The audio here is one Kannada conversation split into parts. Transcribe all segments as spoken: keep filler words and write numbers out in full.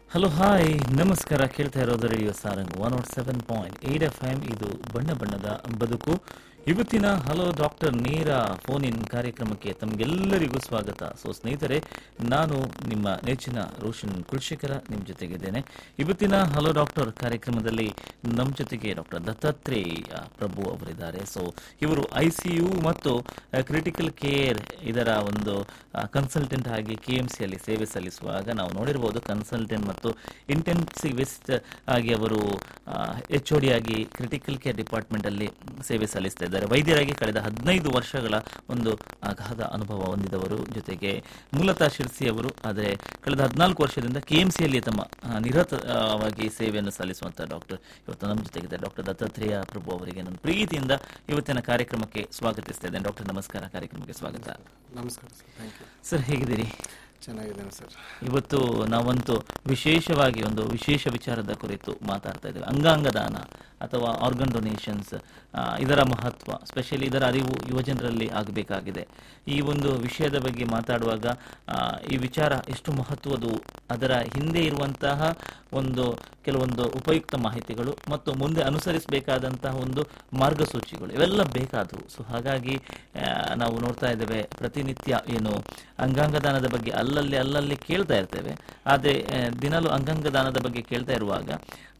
ಹಲೋ ಹಾಯ್ ನಮಸ್ಕಾರ. ಕೇಳ್ತಾ ಇರೋದು radio Sarang one not seven point eight F M. ಇದು ಬಣ್ಣ ಬಣ್ಣದ ಬದುಕು. ಇವತ್ತಿನ ಹಲೋ ಡಾಕ್ಟರ್ ನೇರ ಫೋನ್ ಇನ್ ಕಾರ್ಯಕ್ರಮಕ್ಕೆ ತಮಗೆಲ್ಲರಿಗೂ ಸ್ವಾಗತ. ಸೊ ಸ್ನೇಹಿತರೆ, ನಾನು ನಿಮ್ಮ ನೆಚ್ಚಿನ ರೋಷನ್ ಕುಲಶೇಖರ ನಿಮ್ಮ ಜೊತೆಗಿದ್ದೇನೆ. ಇವತ್ತಿನ ಹಲೋ ಡಾಕ್ಟರ್ ಕಾರ್ಯಕ್ರಮದಲ್ಲಿ ನಮ್ಮ ಜೊತೆಗೆ ಡಾಕ್ಟರ್ ದತ್ತಾತ್ರೇಯ ಪ್ರಭು ಅವರಿದ್ದಾರೆ. ಸೊ ಇವರು ಐ ಸಿ ಯು ಮತ್ತು ಕ್ರಿಟಿಕಲ್ ಕೇರ್ ಇದರ ಒಂದು ಕನ್ಸಲ್ಟೆಂಟ್ ಆಗಿ ಕೆ ಎಂ ಸಿಯಲ್ಲಿ ಸೇವೆ ಸಲ್ಲಿಸುವಾಗ ನಾವು ನೋಡಿರ್ಬೋದು. ಕನ್ಸಲ್ಟೆಂಟ್ ಮತ್ತು ಇಂಟೆನ್ಸಿವಿಸ್ಟ್ ಆಗಿ ಅವರು ಎಚ್ ಒ ಡಿ ಆಗಿ ಕ್ರಿಟಿಕಲ್ ಕೇರ್ ಡಿಪಾರ್ಟ್ಮೆಂಟ್ ಅಲ್ಲಿ ಸೇವೆ ಸಲ್ಲಿಸ್ತಾ ಇದ್ದಾರೆ. ವೈದ್ಯರಾಗಿ ಕಳೆದ ಹದಿನೈದು ವರ್ಷಗಳ ಒಂದು ಅಗಾಧ ಅನುಭವ ಹೊಂದಿದವರು. ಜೊತೆಗೆ ಮೂಲತಃ ಶಿರ್ಸಿ ಅವರು, ಆದರೆ ಕಳೆದ ಹದಿನಾಲ್ಕು ವರ್ಷದಿಂದ ಕೆ ಎಂ ಸಿಯಲ್ಲಿ ತಮ್ಮ ನಿರತವಾಗಿ ಸೇವೆಯನ್ನು ಸಲ್ಲಿಸುವಂತಹ ಡಾಕ್ಟರ್ ಇವತ್ತು ನಮ್ಮ ಜೊತೆಗಿದ್ದಾರೆ. ಡಾಕ್ಟರ್ ದತ್ತಾತ್ರೇಯ ಪ್ರಭು ಅವರಿಗೆ ನನ್ನ ಪ್ರೀತಿಯಿಂದ ಇವತ್ತಿನ ಕಾರ್ಯಕ್ರಮಕ್ಕೆ ಸ್ವಾಗತಿಸ್ತಾ ಇದ್ದೇನೆ. ಡಾಕ್ಟರ್ ನಮಸ್ಕಾರ, ಕಾರ್ಯಕ್ರಮಕ್ಕೆ ಸ್ವಾಗತ. ನಮಸ್ಕಾರ ಸರ್, ಥ್ಯಾಂಕ್ ಯು ಸರ್. ಹೇಗಿದ್ದೀರಿ? ಚೆನ್ನಾಗಿದ್ದೇನೆ ಸರ್. ಇವತ್ತು ನಾವಂತೂ ವಿಶೇಷವಾಗಿ ಒಂದು ವಿಶೇಷ ವಿಚಾರದ ಕುರಿತು ಮಾತಾಡ್ತಾ ಇದ್ದೇವೆ. ಅಂಗಾಂಗ ದಾನ ಅಥವಾ ಆರ್ಗನ್ ಡೊನೇಷನ್ಸ್, ಇದರ ಮಹತ್ವ, ಸ್ಪೆಷಲಿ ಇದರ ಅರಿವು ಯುವಜನರಲ್ಲಿ ಆಗಬೇಕಾಗಿದೆ. ಈ ಒಂದು ವಿಷಯದ ಬಗ್ಗೆ ಮಾತಾಡುವಾಗ ಈ ವಿಚಾರ ಎಷ್ಟು ಮಹತ್ವದು, ಅದರ ಹಿಂದೆ ಇರುವಂತಹ ಒಂದು ಕೆಲವೊಂದು ಉಪಯುಕ್ತ ಮಾಹಿತಿಗಳು ಮತ್ತು ಮುಂದೆ ಅನುಸರಿಸಬೇಕಾದಂತಹ ಒಂದು ಮಾರ್ಗಸೂಚಿಗಳು ಇವೆಲ್ಲ ಬೇಕಾದವು. ಸೊ ಹಾಗಾಗಿ ನಾವು ನೋಡ್ತಾ ಇದ್ದೇವೆ ಪ್ರತಿನಿತ್ಯ ಏನು ಅಂಗಾಂಗ ದಾನದ ಬಗ್ಗೆ ಅಲ್ಲಲ್ಲಿ ಅಲ್ಲಲ್ಲಿ ಕೇಳ್ತಾ ಇರ್ತೇವೆ. ಆದರೆ ದಿನಲೂ ಅಂಗಾಂಗ ದಾನದ ಬಗ್ಗೆ ಕೇಳ್ತಾ ಇರುವಾಗ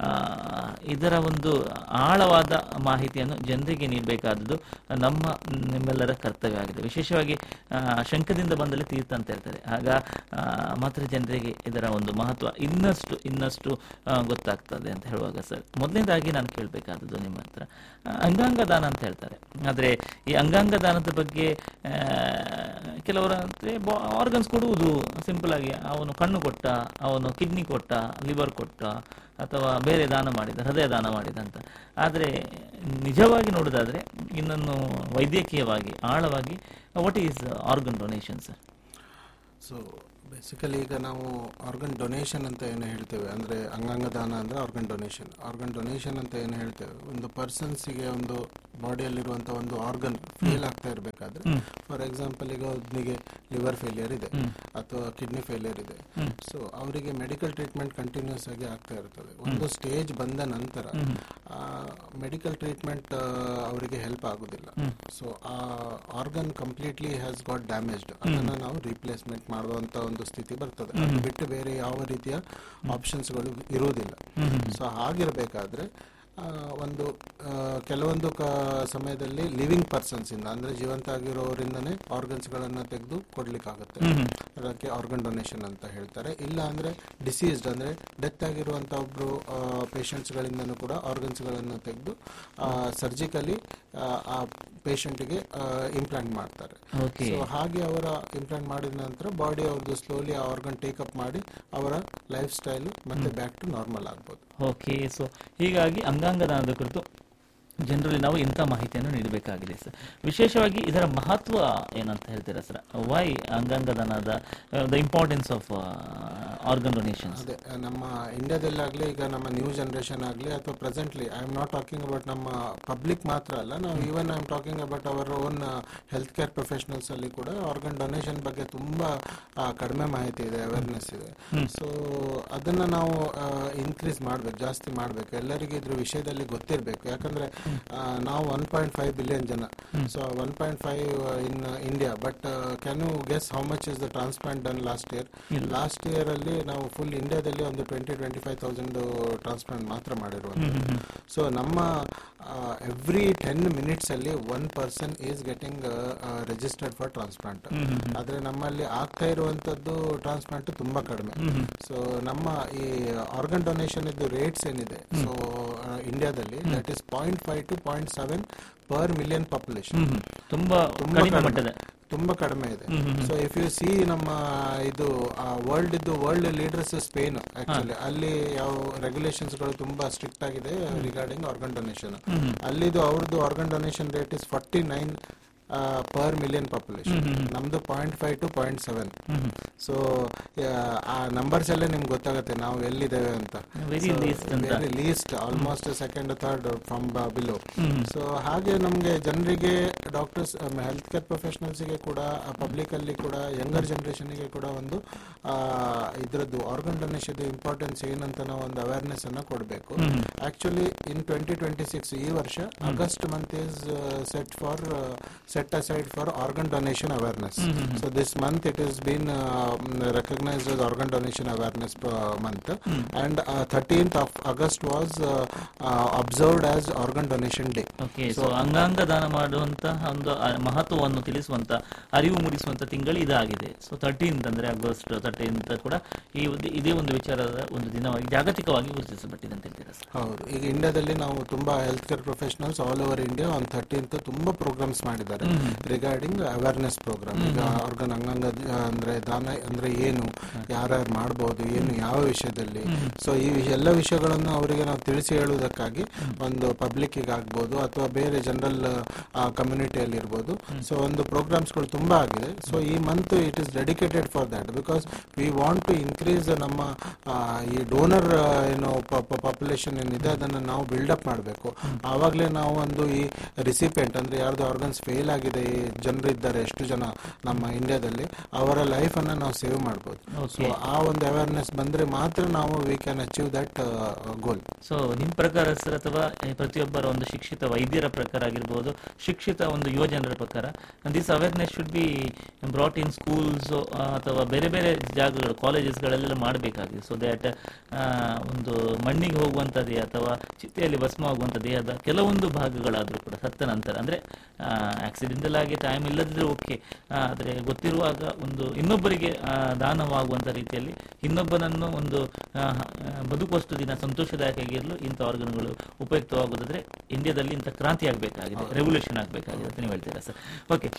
ಇದರ ಒಂದು ಆಳವಾದ ಮಾಹಿತಿಯನ್ನು ಜನರಿಗೆ ನೀಡಬೇಕಾದದ್ದು ನಮ್ಮ ನಿಮ್ಮೆಲ್ಲರ ಕರ್ತವ್ಯ ಆಗಿದೆ. ವಿಶೇಷವಾಗಿ ಶಂಕದಿಂದ ಬಂದಲ್ಲಿ ತೀರ್ಥ ಅಂತ ಹೇಳ್ತಾರೆ. ಆಗ ಮಾತ್ರ ಜನರಿಗೆ ಇದರ ಒಂದು ಮಹತ್ವ ಇನ್ನಷ್ಟು ಇನ್ನಷ್ಟು ಗೊತ್ತಾಗ್ತದೆ ಅಂತ ಹೇಳುವಾಗ ಸರ್, ಮೊದಲನೇದಾಗಿ ನಾನು ಕೇಳಬೇಕಾದದ್ದು ನಿಮ್ಮ ಹತ್ರ, ಅಂಗಾಂಗ ದಾನ ಅಂತ ಹೇಳ್ತಾರೆ. ಆದರೆ ಈ ಅಂಗಾಂಗ ದಾನದ ಬಗ್ಗೆ ಕೆಲವರ ಆರ್ಗನ್ಸ್ ಕೊಡುವುದು ಸಿಂಪಲ್ ಆಗಿ, ಅವನು ಕಣ್ಣು ಕೊಟ್ಟ, ಅವನು ಕಿಡ್ನಿ ಕೊಟ್ಟ, ಲಿವರ್ ಕೊಟ್ಟ, ಅಥವಾ ಬೇರೆ ದಾನ ಮಾಡಿದ, ಹೃದಯ ದಾನ ಮಾಡಿದ ಅಂತ. ಆದರೆ ನಿಜವಾಗಿ ನೋಡೋದಾದ್ರೆ ಇನ್ನೊಂದು ವೈದ್ಯಕೀಯವಾಗಿ ಆಳವಾಗಿ what is organ donation sir? So basically ಈಗ ನಾವು ಆರ್ಗನ್ ಡೊನೇಷನ್ ಅಂತ ಏನು ಹೇಳ್ತೇವೆ, ಅಂದರೆ ಅಂಗಾಂಗ ದಾನ ಅಂದರೆ ಆರ್ಗನ್ ಡೊನೇಷನ್. ಆರ್ಗನ್ ಡೊನೇಷನ್ ಅಂತ ಏನು ಹೇಳ್ತೇವೆ, ಒಂದು ಪರ್ಸನ್ಸಿಗೆ ಒಂದು ಬಾಡಿಯಲ್ಲಿರುವಂಥ ಒಂದು ಆರ್ಗನ್ ಫೇಲ್ ಆಗ್ತಾ ಇರಬೇಕಾದ್ರೆ, ಫಾರ್ ಎಕ್ಸಾಂಪಲ್ ಈಗ ಒಬ್ಬನಿಗೆ ಲಿವರ್ ಫೇಲಿಯರ್ ಇದೆ ಅಥವಾ ಕಿಡ್ನಿ ಫೇಲಿಯರ್ ಇದೆ, ಸೊ ಅವರಿಗೆ ಮೆಡಿಕಲ್ ಟ್ರೀಟ್ಮೆಂಟ್ ಕಂಟಿನ್ಯೂಸ್ ಆಗಿ ಆಗ್ತಾ ಇರ್ತದೆ. ಒಂದು ಸ್ಟೇಜ್ ಬಂದ ನಂತರ ಮೆಡಿಕಲ್ ಟ್ರೀಟ್ಮೆಂಟ್ ಅವರಿಗೆ ಹೆಲ್ಪ್ ಆಗುದಿಲ್ಲ. ಸೊ ಆ organ completely has got damaged, ಅದನ್ನು ನಾವು ರೀಪ್ಲೇಸ್ಮೆಂಟ್ ಮಾಡುವಂತ ಒಂದು ಸ್ಥಿತಿ ಬರ್ತದೆ. ಅದು ಬಿಟ್ಟು ಬೇರೆ ಯಾವ ರೀತಿಯ ಆಪ್ಷನ್ಸ್ಗಳು ಇರುವುದಿಲ್ಲ. ಸೊ ಹಾಗಿರಬೇಕಾದ್ರೆ ಒಂದು ಕೆಲವೊಂದು ಸಮಯದಲ್ಲಿ ಲಿವಿಂಗ್ ಪರ್ಸನ್ಸ್ ಇಂದ, ಅಂದ್ರೆ ಜೀವಂತ ಆಗಿರೋರಿಂದನೇ ಆರ್ಗನ್ಸ್ ಗಳನ್ನ ತೆಗೆದು ಕೊಡ್ಲಿಕ್ಕಾಗುತ್ತೆ. ಅದಕ್ಕೆ ಆರ್ಗನ್ ಡೊನೇಷನ್ ಅಂತ ಹೇಳ್ತಾರೆ. ಇಲ್ಲ ಅಂದ್ರೆ ಡಿಸೀಸ್ಡ್ ಅಂದ್ರೆ ಡೆತ್ ಆಗಿರುವಂತ ಒಬ್ರು ಪೇಷಂಟ್ಸ್ ಗಳಿಂದನೂ ಕೂಡ ಆರ್ಗನ್ಸ್ ಗಳನ್ನು ತೆಗೆದು ಸರ್ಜಿಕಲಿ ಆ ಪೇಷಂಟ್ಗೆ ಇಂಪ್ಲಾಂಟ್ ಮಾಡ್ತಾರೆ. ಸೊ ಹಾಗೆ ಅವರ ಇಂಪ್ಲಾಂಟ್ ಮಾಡಿದ ನಂತರ ಬಾಡಿ ಅವ್ರದ್ದು ಸ್ಲೋಲಿ ಆ ಆರ್ಗನ್ ಟೇಕ್ ಅಪ್ ಮಾಡಿ ಅವರ ಲೈಫ್ ಸ್ಟೈಲ್ ಮತ್ತೆ ಬ್ಯಾಕ್ ಟು ನಾರ್ಮಲ್ ಆಗ್ಬೋದು. ಓಕೆ. ಸೊ ಹೀಗಾಗಿ ಅಂಗಾಂಗ ದಾನದ ಕುರಿತು ಜನರಲ್ಲಿ ನಾವು ಇಂಥ ಮಾಹಿತಿಯನ್ನು ನೀಡಬೇಕಾಗಿದೆ ಸರ್. ವಿಶೇಷವಾಗಿ ಇದರ ಮಹತ್ವ ಏನಂತ ಹೇಳ್ತೀರಾ ಸರ್? ವೈ ಅಂಗಾಂಗ ದಾನದ the importance of organ donation? ಅದೇ ನಮ್ಮ ಇಂಡಿಯಾದಲ್ಲಾಗಲಿ, ಈಗ ನಮ್ಮ ನ್ಯೂ ಜನರೇಷನ್ ಆಗಲಿ ಅಥವಾ presently, I am not talking about ನಮ್ಮ ಪಬ್ಲಿಕ್ ಮಾತ್ರ ಅಲ್ಲ, ನಾವು even I am talking about our own health care professionals ಅಲ್ಲಿ ಕೂಡ ಆರ್ಗನ್ ಡೊನೇಷನ್ ಬಗ್ಗೆ ತುಂಬಾ ಕಡಿಮೆ ಮಾಹಿತಿ ಇದೆ, ಅವೇರ್ನೆಸ್ ಇದೆ. ಸೊ ಅದನ್ನ ನಾವು ಇನ್ಕ್ರೀಸ್ ಮಾಡ್ಬೇಕು, ಜಾಸ್ತಿ ಮಾಡ್ಬೇಕು, ಎಲ್ಲರಿಗೂ ಇದ್ರ ವಿಷಯದಲ್ಲಿ ಗೊತ್ತಿರಬೇಕು. ಯಾಕಂದ್ರೆ ನಾವು ಒನ್ ಪಾಯಿಂಟ್ ಫೈವ್ ಬಿಲಿಯನ್ ಜನ, so one point five in India. But can you guess how much is the transplant done last year? Last year ಅಲ್ಲಿ ನಾವು ಫುಲ್ ಇಂಡಿಯಾದಲ್ಲಿ ಒಂದು twenty twenty five thousand transplant ಮಾತ್ರ ಮಾಡಿರುವಂತದ್ದು. ಸೊ ನಮ್ಮ ಎವ್ರಿ ಟೆನ್ ಮಿನಿಟ್ಸ್ ಅಲ್ಲಿ one person is getting registered for transplant. ಆದ್ರೆ ನಮ್ಮಲ್ಲಿ ಆಗ್ತಾ ಇರುವಂತದ್ದು ಟ್ರಾನ್ಸ್ಪ್ಲಾಂಟ್ ತುಂಬಾ ಕಡಿಮೆ. ಸೊ ನಮ್ಮ ಈ ಆರ್ಗನ್ ಡೊನೇಷನ್ ಇದ್ದು ರೇಟ್ಸ್ ಏನಿದೆ, ಸೊ ಇಂಡಿಯಾದಲ್ಲಿ that is point five to point seven per million population. ತುಂಬಾ ತುಂಬಾ ಕಡಿಮೆ ಇದೆ. ಸೊ ಇಫ್ ಯು ಸಿ ನಮ್ಮ ಇದು ವರ್ಲ್ಡ್ ಇದ್ದು ವರ್ಲ್ಡ್ ಲೀಡರ್ಸ್ ಸ್ಪೇನ್, ಆಕ್ಚುಲಿ ಅಲ್ಲಿ ಯಾವ ರೆಗ್ಯುಲೇಷನ್ಸ್ ಗಳು ತುಂಬಾ ಸ್ಟ್ರಿಕ್ಟ್ ಆಗಿದೆ ರಿಗಾರ್ಡಿಂಗ್ ಆರ್ಗನ್ ಡೊನೇಷನ್. ಅಲ್ಲಿದು ಅವ್ರದ್ದು organ donation rate is forty nine per million population. ನಮ್ದು point five to point seven. So ಆ ನಂಬರ್ಸ್ ಅಲ್ಲೇ ನಿಮ್ಗೆ ಗೊತ್ತಾಗುತ್ತೆ ನಾವು ಎಲ್ಲಿದ್ದೇವೆ ಅಂತ. Very list, almost second third from below. So ಹಾಗೆ ನಮಗೆ ಜನರಿಗೆ, ಡಾಕ್ಟರ್ಸ್, ಹೆಲ್ತ್ ಕೇರ್ ಪ್ರೊಫೆಷನಲ್ಸ್ಗೆ ಕೂಡ, ಪಬ್ಲಿಕ್ ಅಲ್ಲಿ ಕೂಡ, ಯಂಗರ್ ಜನರೇಷನ್ಗೆ ಕೂಡ ಒಂದು ಇದ್ರದ್ದು ಆರ್ಗನ್ ಡೊನೇಷನ್ ಇಂಪಾರ್ಟೆನ್ಸ್ ಏನಂತ ನಾವು ಒಂದು ಅವೇರ್ನೆಸ್ ಅನ್ನ ಕೊಡಬೇಕು. Actually in twenty twenty six ಈ ವರ್ಷ August month is set for set aside for organ donation awareness. So this month it is been recognised as organ donation awareness month, and thirteenth of August was observed as organ donation day. So ಅಂಗಾಂಗ ದಾನ ಮಾಡುವಂತಹ ಒಂದು ಮಹತ್ವವನ್ನು ತಿಳಿಸುವಂತ, ಅರಿವು ಮೂಡಿಸುವಂತ ತಿಂಗಳು ಇದಾಗಿದೆ. ಸೊ ಥರ್ಟೀನ್ತ್ ಅಂದ್ರೆ ಆಗಸ್ಟ್ ಥರ್ಟೀನ್ತ್ ಕೂಡ ಈ ಇದೇ ಒಂದು ವಿಚಾರದ ಒಂದು ದಿನವಾಗಿ ಜಾಗತಿಕವಾಗಿ ಗುರುತಿಸಲ್ಪಟ್ಟಿದೆ ಅಂತ ಹೇಳ್ತೀರಾ ಸರ್? ಹೌದು. ಈಗ ಇಂಡಿಯಾದಲ್ಲಿ ನಾವು ತುಂಬಾ health care professionals all over India on thirteenth ತುಂಬಾ ಪ್ರೋಗ್ರಾಮ್ಸ್ ಮಾಡಿದ್ದಾರೆ ರಿಗಾರ್ಡಿಂಗ್ ಅವೇರ್ನೆಸ್ ಪ್ರೋಗ್ರಾಮ್. ಈಗ ಆರ್ಗನ್ ಅಂಗಾಂಗ ಅಂದ್ರೆ ದಾನ ಅಂದ್ರೆ ಏನು, ಯಾರ್ಯಾರು ಮಾಡಬಹುದು, ಏನು ಯಾವ ವಿಷಯದಲ್ಲಿ. ಸೊ ಈ ಎಲ್ಲ ವಿಷಯಗಳನ್ನು ಅವರಿಗೆ ನಾವು ತಿಳಿಸಿ ಹೇಳುವುದಕ್ಕಾಗಿ ಒಂದು ಪಬ್ಲಿಕ್ ಆಗ್ಬೋದು ಅಥವಾ ಬೇರೆ ಜನರಲ್ ಕಮ್ಯುನಿಟಿಯಲ್ಲಿ ಇರ್ಬೋದು. ಸೊ ಒಂದು ಪ್ರೋಗ್ರಾಮ್ಸ್ ಗಳು ತುಂಬಾ ಆಗಿದೆ. ಸೊ ಈ month it is dedicated for that, because we want to increase ನಮ್ಮ ಈ ಡೋನರ್ ಏನು ಪಾಪ್ಯುಲೇಷನ್ ಏನಿದೆ ಅದನ್ನು ನಾವು ಬಿಲ್ಡಪ್ ಮಾಡಬೇಕು. ಆವಾಗಲೇ ನಾವು ಒಂದು ಈ ರಿಸಿಪಿಯೆಂಟ್ ಅಂದ್ರೆ ಯಾರ್ದು ಆರ್ಗನ್ಸ್ ಫೇಲ್ ಆಗಿದೆ, ಈ ಜನರು ಇದ್ದಾರೆ ಎಷ್ಟು ಜನ ನಮ್ಮ ಇಂಡಿಯಾದಲ್ಲಿ, ಅವರ ಲೈಫ್ ಅನ್ನ ನಾವು ಸೇವ್ ಮಾಡಬಹುದು. ಸೊ ಆ ಒಂದು ಅವೇರ್ನೆಸ್ ಬಂದ್ರೆ ಮಾತ್ರ ನಾವು we can achieve that goal. So ನಿಮ್ ಪ್ರಕಾರ ಸರ್, ಅಥವಾ ಪ್ರತಿಯೊಬ್ಬರ ಒಂದು ಶಿಕ್ಷಿತ ವೈದ್ಯರ ಪ್ರಕಾರ ಆಗಿರ್ಬೋದು, ಶಿಕ್ಷಿತ ಒಂದು ಯುವ ಜನರ ಪ್ರಕಾರ, this awareness should be brought in schools ಅಥವಾ ಬೇರೆ ಬೇರೆ ಜಾಗಗಳು, ಕಾಲೇಜಸ್ಗಳೆಲ್ಲ ಮಾಡಬೇಕಾಗಿದೆ. ಸೊ ದ್ಯಾಟ್ ಒಂದು ಮಣ್ಣಿಗೆ ಹೋಗುವಂತ ದೇಹ ಅಥವಾ ಚಿತೆಯಲ್ಲಿ ಭಸ್ಮ ಆಗುವಂತ ದೇಹದ ಕೆಲವೊಂದು ಭಾಗಗಳಾದ್ರೂ ಕೂಡ ಸತ್ತ ನಂತರ, ಅಂದ್ರೆ ಆಕ್ಸಿಡೆಂಟಲ್ ಆಗಿ ಟೈಮ್ ಇಲ್ಲದಿದ್ರೆ ಓಕೆ, ಆದ್ರೆ ಗೊತ್ತಿರುವಾಗ ಒಂದು ಇನ್ನೊಬ್ಬರಿಗೆ ದಾನವಾಗುವಂತ ರೀತಿಯಲ್ಲಿ ಇನ್ನೊಬ್ಬನನ್ನು ಒಂದು ಬದುಕುವಷ್ಟು ದಿನ ಸಂತೋಷದಾಯಕವಾಗಿರಲು ಇಂಥ ಆರ್ಗನ್ಗಳು ಉಪಯುಕ್ತವಾಗುವುದಾದ್ರೆ ಇಂಡಿಯಾದಲ್ಲಿ ಇಂಥ ಕ್ರಾಂತಿ ಆಗಬೇಕಾಗಿದೆ, ರೆವಲ್ಯೂಷನ್ ಆಗಬೇಕಾಗಿದೆ ಅಂತ ನೀವು ಹೇಳ್ತೀರಾ ಸರ್? ಓಕೆ,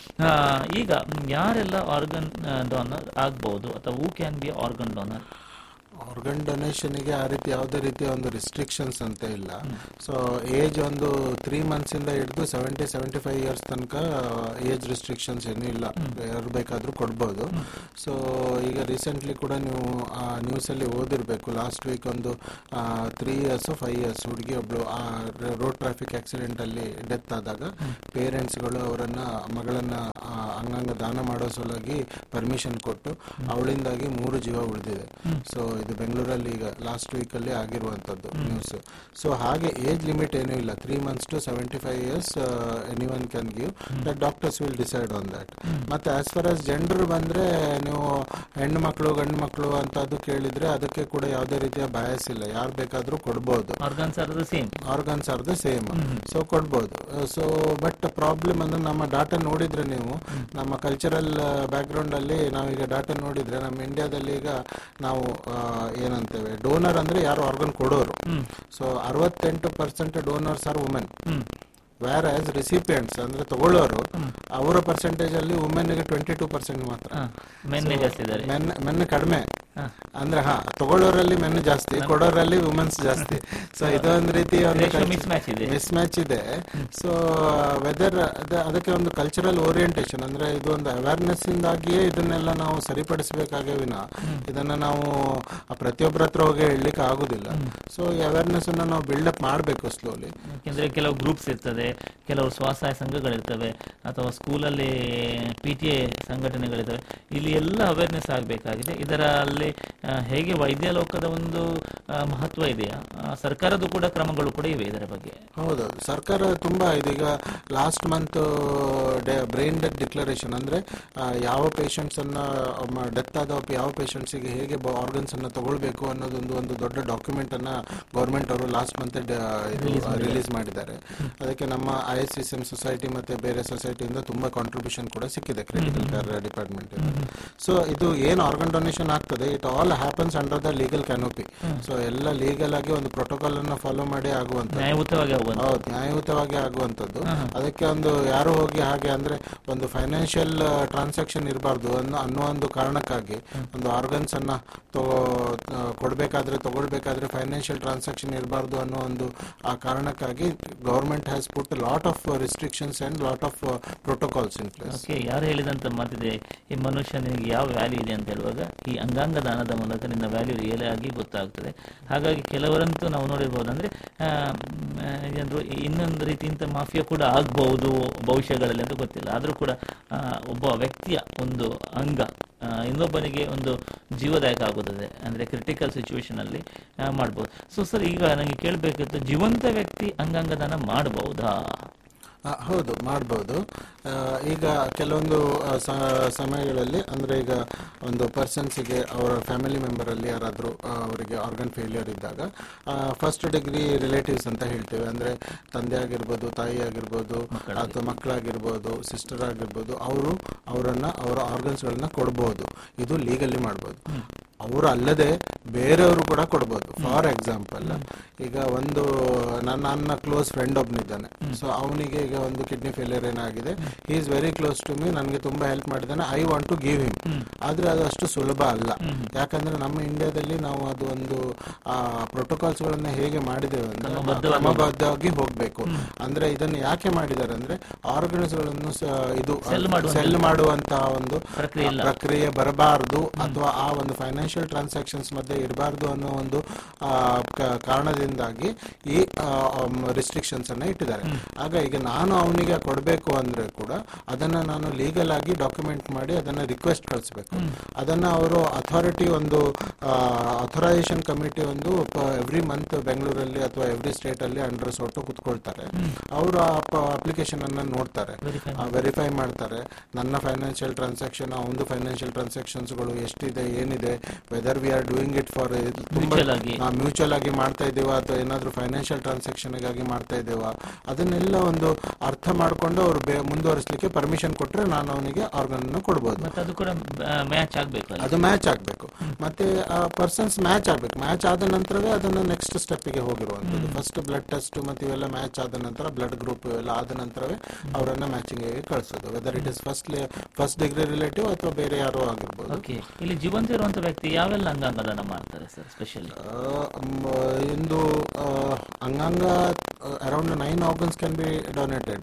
ಈಗ ಯಾರೆಲ್ಲ ಆರ್ಗನ್ ಡೋನರ್ ಆಗ್ಬಹುದು ಅಥವಾ who can be organ donor? Organ ಡೊನೇಷನ್ಗೆ ಆ ರೀತಿ ಯಾವುದೇ ರೀತಿಯ ಒಂದು ರಿಸ್ಟ್ರಿಕ್ಷನ್ಸ್ ಅಂತ ಇಲ್ಲ. ಸೊ ಏಜ್ ಒಂದು ತ್ರೀ ಮಂತ್ಸ್ ಇಂದ ಹಿಡಿದು ಸೆವೆಂಟಿ ಸೆವೆಂಟಿ ಫೈವ್ ಇಯರ್ಸ್ ತನಕ ಏಜ್ ರಿಸ್ಟ್ರಿಕ್ಷನ್ಸ್ ಏನೂ ಇಲ್ಲ, ಯಾರು ಬೇಕಾದ್ರೂ ಕೊಡ್ಬೋದು. ಸೊ ಈಗ ರೀಸೆಂಟ್ಲಿ ಕೂಡ ನೀವು ಆ ನ್ಯೂಸ್ ಅಲ್ಲಿ ಓದಿರ್ಬೇಕು, ಲಾಸ್ಟ್ ವೀಕ್ ಒಂದು ತ್ರೀ ಇಯರ್ಸ್ ಫೈವ್ ಇಯರ್ಸ್ ಹುಡುಗಿ ಒಬ್ಳು ಆ ರೋಡ್ ಟ್ರಾಫಿಕ್ ಆಕ್ಸಿಡೆಂಟ್ ಅಲ್ಲಿ ಡೆತ್ ಆದಾಗ ಪೇರೆಂಟ್ಸ್ಗಳು ಅವರನ್ನ ಮಗಳನ್ನ ಅಂಗಾಂಗ ದಾನ ಮಾಡೋ ಸಲುವಾಗಿ ಪರ್ಮಿಷನ್ ಕೊಟ್ಟು ಅವಳಿಂದಾಗಿ ಮೂರು ಜೀವ ಉಳಿದಿದೆ. ಸೊ ಇದು ಬೆಂಗಳೂರಲ್ಲಿ ಈಗ ಲಾಸ್ಟ್ ವೀಕ್ ಅಲ್ಲಿ ಆಗಿರುವಂತದ್ದು ನ್ಯೂಸ್. ಸೊ ಹಾಗೆ ಏಜ್ ಲಿಮಿಟ್ ಏನೂ ಇಲ್ಲ, three months to seventy five years any one can give, that doctors will decide on that. ಮತ್ತೆ ಆಸ್ ಫಾರ್ ಆಸ್ ಜೆಂಡರ್ ಬಂದ್ರೆ, ನೀವು ಹೆಣ್ಣು ಮಕ್ಕಳು ಗಂಡು ಮಕ್ಕಳು ಅಂತ ಅದು ಕೇಳಿದ್ರೆ ಅದಕ್ಕೆ ಕೂಡ ಯಾವುದೇ ರೀತಿಯ ಬಯಸ್ ಇಲ್ಲ, ಯಾರು ಬೇಕಾದ್ರೂ ಕೊಡ್ಬೋದು. Organs are the same, organs are the same. So ಕೊಡ್ಬೋದು. ಸೊ ಬಟ್ ಪ್ರಾಬ್ಲಮ್ ಅಂದ್ರೆ ನಮ್ಮ ಡಾಟಾ ನೋಡಿದ್ರೆ, ನೀವು ನಮ್ಮ ಕಲ್ಚರಲ್ ಬ್ಯಾಕ್ ಗ್ರೌಂಡ್ ಅಲ್ಲಿ ನಾವೀಗ ಡಾಟಾ ನೋಡಿದ್ರೆ, ನಮ್ಮ ಇಂಡಿಯಾದಲ್ಲಿ ಈಗ ನಾವು ಏನಂತೇವೆ, ಡೋನರ್ ಅಂದ್ರೆ ಯಾರು ಆರ್ಗನ್ ಕೊಡೋರು. ಸೊ ಅರವತ್ತೆಂಟು percent donors or women, wear as recipients ಅಂದ್ರೆ ತಗೊಳ್ಳೋರು ಅವರ ಪರ್ಸೆಂಟೇಜ್ ಅಲ್ಲಿ ವುಮೆನ್ ಗೆ ಟ್ವೆಂಟಿ ಟೂ ಪರ್ಸೆಂಟ್ ಮಾತ್ರ, ಮೆನ್ ಕಡಿಮೆ. ಅಂದ್ರೆ ಹಾ, ತಗೊಳ್ಳೋರಲ್ಲಿ ಮೆನ್ ಜಾಸ್ತಿ, ಕೊಡೋರಲ್ಲಿ ವುಮೆನ್ಸ್ ಜಾಸ್ತಿ. ಸೊ ಇದೊಂದು ರೀತಿ ಮಿಸ್ ಮ್ಯಾಚ್ ಇದೆ. ಸೊ ವೆದರ್ ಅದಕ್ಕೆ ಒಂದು ಕಲ್ಚರಲ್ ಓರಿಯೆಂಟೇಶನ್ ಅಂದ್ರೆ ಇದು ಒಂದು ಅವೇರ್ನೆಸ್ ಇಂದಾಗಿಯೇ ಇದನ್ನೆಲ್ಲ ನಾವು ಸರಿಪಡಿಸಬೇಕಾಗೇ ವಿನ ಇದನ್ನ ನಾವು ಪ್ರತಿಯೊಬ್ಬರ ಹತ್ರ ಹೋಗಿ ಹೇಳಲಿಕ್ಕೆ ಆಗುದಿಲ್ಲ. ಸೊ ಈ ಅವೇರ್ನೆಸ್ ಅನ್ನ ನಾವು ಬಿಲ್ಡಪ್ ಮಾಡಬೇಕು ಸ್ಲೋಲಿ. ಯಾಕಂದ್ರೆ ಕೆಲವು ಗ್ರೂಪ್ಸ್ ಇರ್ತದೆ, ಕೆಲವು ಸ್ವಸಹಾಯ ಸಂಘಗಳಿರ್ತವೆ, ಅಥವಾ ಸ್ಕೂಲಲ್ಲಿ ಪಿ ಟಿ ಎ ಸಂಘಟನೆಗಳಿರ್ತವೆ. ಇಲ್ಲಿ ಎಲ್ಲ ಅವೇರ್ನೆಸ್ ಆಗಬೇಕಾಗಿದೆ. ಇದರಲ್ಲಿ ಹೇಗೆ ವೈದ್ಯ ಲೋಕದ ಒಂದು ಮಹತ್ವ ಇದೆಯಾ, ಸರ್ಕಾರದ ಕೂಡ ಕ್ರಮಗಳು ಕೂಡ ಇವೆ ಇದರ ಬಗ್ಗೆ? ಹೌದೌದು, ಸರ್ಕಾರ ತುಂಬಾ ಇದೀಗ last month brain death declaration ಅಂದ್ರೆ ಯಾವ ಪೇಷಂಟ್ಸ್ ಅನ್ನ ಡೆತ್ ಆದ ಯಾವ ಪೇಷಂಟ್ಸ್ ಗೆ ಹೇಗೆ ಆರ್ಗನ್ಸ್ ಅನ್ನ ತಗೊಳ್ಬೇಕು ಅನ್ನೋದೊಂದು ಒಂದು ದೊಡ್ಡ ಡಾಕ್ಯುಮೆಂಟ್ ಅನ್ನ ಗವರ್ಮೆಂಟ್ ಅವರು ಲಾಸ್ಟ್ ಮಂತ್ ರಿಲೀಸ್ ಮಾಡಿದ್ದಾರೆ. ಅದಕ್ಕೆ ನಮ್ಮ I S S M society ಮತ್ತೆ ಬೇರೆ ಸೊಸೈಟಿಯಿಂದ ತುಂಬಾ ಕಾಂಟ್ರಿಬ್ಯೂಷನ್ ಕೂಡ ಸಿಕ್ಕಿದೆ ಕ್ರಿಟಿಕಲ್ ಕೇರ್ ಡಿಪಾರ್ಟ್ಮೆಂಟ್. ಸೊ ಇದು ಏನು ಆರ್ಗನ್ ಡೊನೇಷನ್ ಆಗ್ತದೆ, it all happens under the legal canopy. So ಎಲ್ಲ ಲೀಗಲ್ ಆಗಿ ಒಂದು ಪ್ರೋಟೋಕಾಲ್ ಅನ್ನ ಫಾಲೋ ಮಾಡಿ ಆಗುವಂತ ನ್ಯಾಯಯುತವಾಗಿ ಹೌದು ನ್ಯಾಯಯುತವಾಗಿ ಆಗುವಂತದ್ದು. ಅದಕ್ಕೆ ಒಂದು ಯಾರು ಹೋಗಿ ಹಾಗೆ ಅಂದ್ರೆ ಒಂದು ಫೈನಾನ್ಷಿಯಲ್ ಟ್ರಾನ್ಸಾಕ್ಷನ್ ಇರಬಾರ್ದು ಅನ್ನೋ ಅನ್ನೋ ಒಂದು ಕಾರಣಕ್ಕಾಗಿ ಒಂದು ಆರ್ಗನ್ಸ್ ಅನ್ನ ಕೊಡ್ಬೇಕಾದ್ರೆ ತಗೊಳ್ಬೇಕಾದ್ರೆ ಫೈನಾನ್ಷಿಯಲ್ ಟ್ರಾನ್ಸಾಕ್ಷನ್ ಇರಬಾರ್ದು ಅನ್ನೋ ಒಂದು ಆ ಕಾರಣಕ್ಕಾಗಿ government has put lot of restrictions and lot of protocols in place. Okay, ಯಾರು ಹೇಳಿದಂತ ಮಾತಿದೆ, ಈ ಮನುಷ್ಯನಿಗೆ ಯಾವ ವ್ಯಾಲ್ಯೂ ಇದೆ ಅಂತ ಹೇಳುವಾಗ ಈ ಅಂಗಾಂಗ ದಾನದ ಮೂಲಕ ನಿನ್ನ ವ್ಯಾಲ್ಯೂ ರಿಯಲ್ ಆಗಿ ಗೊತ್ತಾಗ್ತದೆ. ಹಾಗಾಗಿ ಕೆಲವರಂತೂ ನಾವು ನೋಡಿರ್ಬೋದು ಅಂದ್ರೆ ಏನಾದ್ರು ಇನ್ನೊಂದು ರೀತಿಯಿಂದ ಮಾಫಿಯಾ ಕೂಡ ಆಗ್ಬಹುದು ಭವಿಷ್ಯಗಳಲ್ಲಿ ಅಂತ ಗೊತ್ತಿಲ್ಲ. ಆದ್ರೂ ಕೂಡ ಒಬ್ಬ ವ್ಯಕ್ತಿಯ ಒಂದು ಅಂಗ ಇನ್ನೊಬ್ಬನಿಗೆ ಒಂದು ಜೀವದಾಯಕ ಆಗುತ್ತದೆ ಅಂದ್ರೆ ಕ್ರಿಟಿಕಲ್ ಸಿಚುವೇಶನ್ ಅಲ್ಲಿ ಮಾಡ್ಬೋದು. ಸೊ ಸರ್, ಈಗ ನನಗೆ ಕೇಳಬೇಕಿತ್ತು, ಜೀವಂತ ವ್ಯಕ್ತಿ ಅಂಗಾಂಗ ದಾನ ಮಾಡಬಹುದಾ? ಹೌದು, ಮಾಡ್ಬೋದು. ಈಗ ಕೆಲವೊಂದು ಸಮಯಗಳಲ್ಲಿ ಅಂದ್ರೆ ಈಗ ಒಂದು ಪರ್ಸನ್ಸಿಗೆ ಅವರ ಫ್ಯಾಮಿಲಿ ಮೆಂಬರ್ ಅಲ್ಲಿ ಯಾರಾದರೂ ಅವರಿಗೆ ಆರ್ಗನ್ ಫೇಲ್ಯೂರ್ ಇದ್ದಾಗ ಫಸ್ಟ್ ಡಿಗ್ರಿ ರಿಲೇಟಿವ್ಸ್ ಅಂತ ಹೇಳ್ತೇವೆ. ಅಂದ್ರೆ ತಂದೆ ಆಗಿರ್ಬೋದು, ತಾಯಿ ಆಗಿರ್ಬೋದು, ಅಥವಾ ಮಕ್ಕಳಾಗಿರ್ಬೋದು, ಸಿಸ್ಟರ್ ಆಗಿರ್ಬೋದು, ಅವರು ಅವರನ್ನ ಅವರ ಆರ್ಗನ್ಸ್ ಗಳನ್ನ ಕೊಡ್ಬೋದು. ಇದು ಲೀಗಲಿ ಮಾಡ್ಬೋದು. ಅವರು ಅಲ್ಲದೆ ಬೇರೆಯವರು ಕೂಡ ಕೊಡ್ಬೋದು. ಫಾರ್ ಎಕ್ಸಾಂಪಲ್, ಈಗ ಒಂದು ನನ್ನ ನನ್ನ ಕ್ಲೋಸ್ ಫ್ರೆಂಡ್ ಒಬ್ನಿದ್ದಾನೆ. ಸೊ ಅವನಿಗೆ ಈಗ ಒಂದು ಕಿಡ್ನಿ ಫೇಲಿಯರ್ ಏನಾಗಿದೆ, he is very close to me, ನನಗೆ ತುಂಬಾ ಹೆಲ್ಪ್ ಮಾಡಿದ್ದಾನೆ, I want to give him. ಆದ್ರೆ ಅದು ಅಷ್ಟು ಸುಲಭ ಅಲ್ಲ. ಯಾಕಂದ್ರೆ ನಮ್ಮ ಇಂಡಿಯಾದಲ್ಲಿ ನಾವು ಅದು ಒಂದು ಆ ಪ್ರೋಟೋಕಾಲ್ಸ್ ಗಳನ್ನ ಹೇಗೆ ಮಾಡಿದ್ದೇವೆ ಅಂದ್ರೆ ಕ್ರಮಬದ್ಧವಾಗಿ ಹೋಗ್ಬೇಕು. ಅಂದ್ರೆ ಇದನ್ನು ಯಾಕೆ ಮಾಡಿದ್ದಾರೆ ಅಂದ್ರೆ ಆರ್ಗನ್ಸ್ ಗಳನ್ನು ಇದು ಸೆಲ್ ಮಾಡುವಂತಹ ಒಂದು ಪ್ರಕ್ರಿಯೆ ಬರಬಾರದು, ಅಥವಾ ಆ ಒಂದು ಫೈನಾನ್ಷಿಯಲ್ ಟ್ರಾನ್ಸಾಕ್ಷನ್ಸ್ ಮಧ್ಯೆ ಇರಬಾರ್ದು ಅನ್ನೋ ಒಂದು ಕಾರಣದಿಂದಾಗಿ ಈ ರಿಸ್ಟ್ರಿಕ್ಷನ್ಸ್ ಅನ್ನ ಇಟ್ಟಿದ್ದಾರೆ. ಆಗ ಈಗ ನಾನು ಅವನಿಗೆ ಕೊಡಬೇಕು ಅಂದ್ರೆ ಕೂಡ ಅದನ್ನ ನಾನು ಲೀಗಲ್ ಆಗಿ ಡಾಕ್ಯುಮೆಂಟ್ ಮಾಡಿ ಅದನ್ನ ರಿಕ್ವೆಸ್ಟ್ ಕಳಿಸ್ಬೇಕು. ಅದನ್ನ ಅವರು ಅಥಾರಿಟಿ ಒಂದು ಅಥರೈಸೇಷನ್ ಕಮಿಟಿ ಒಂದು ಎವ್ರಿ ಮಂತ್ ಬೆಂಗಳೂರಲ್ಲಿ ಅಥವಾ ಎವ್ರಿ ಸ್ಟೇಟ್ ಅಲ್ಲಿ ಅಂಡರ್ ಸೋಟು ಕುತ್ಕೊಳ್ತಾರೆ. ಅವರು ಅಪ್ಲಿಕೇಶನ್ ಅನ್ನ ನೋಡ್ತಾರೆ, ವೆರಿಫೈ ಮಾಡ್ತಾರೆ. ನನ್ನ ಫೈನಾನ್ಷಿಯಲ್ ಟ್ರಾನ್ಸಾಕ್ಷನ್, ಒಂದು ಫೈನಾನ್ಷಿಯಲ್ ಟ್ರಾನ್ಸಾಕ್ಷನ್ಸ್ ಗಳು ಎಷ್ಟಿದೆ, ಏನಿದೆ, whether we are doing it for mutual ಆಗಿ ಮಾಡ್ತಾ ಇದ್ದೇವಾ ಅಥವಾ ಏನಾದ್ರು ಫೈನಾನ್ಷಿಯಲ್ ಟ್ರಾನ್ಸಾಕ್ಷನ್ ಗಾಗಿ ಮಾಡ್ತಾ ಇದ್ದೇವಾ, ಅದನ್ನೆಲ್ಲ ಒಂದು ಅರ್ಥ ಮಾಡ್ಕೊಂಡು ಅವರು ಮುಂದುವರಿಸಲಿಕ್ಕೆ ಪರ್ಮಿಷನ್ ಕೊಟ್ರೆ ನಾನು ಅವನಿಗೆ ಆರ್ಗನ್ ಅನ್ನು ಕೊಡಬಹುದು. ಅದು ಕೂಡ ಮ್ಯಾಚ್ ಆಗ್ಬೇಕು, ಅದು ಮ್ಯಾಚ್ ಆಗ್ಬೇಕು. ಮತ್ತೆ ಆ ಪರ್ಸನ್ಸ್ ಮ್ಯಾಚ್ ಆಗ್ಬೇಕು. ಮ್ಯಾಚ್ ಆದ ನಂತರವೇ ಅದನ್ನ ನೆಕ್ಸ್ಟ್ ಸ್ಟೆಪ್ ಗೆ ಹೋಗಿರುವಂತದ್ದು. ಫಸ್ಟ್ ಬ್ಲಡ್ ಟೆಸ್ಟ್ ಮತ್ತೆ ಇವೆಲ್ಲ ಮ್ಯಾಚ್ ಆದ ನಂತರ, ಬ್ಲಡ್ ಗ್ರೂಪ್ ಇವೆಲ್ಲ ಆದ ನಂತರವೇ ಅವರನ್ನ ಮ್ಯಾಚಿಂಗ್ ಗೆ ಕಳಿಸೋದು, whether it is first first degree relative ಅಥವಾ ಬೇರೆ ಯಾರೋ ಆಗಿರ್ಬೋದು. ಇಲ್ಲಿ ಜೀವಂತ ಇರುವಂತ ವ್ಯಕ್ತಿ ಯಾವೆಲ್ಲ ಅಂಗಾಂಗ ದಾನ ಮಾಡ್ತಾರೆ ಸರ್? ಸ್ಪೆಷಲಿ ಇಂದು ಅಂಗಾಂಗ around nine organs can be donated.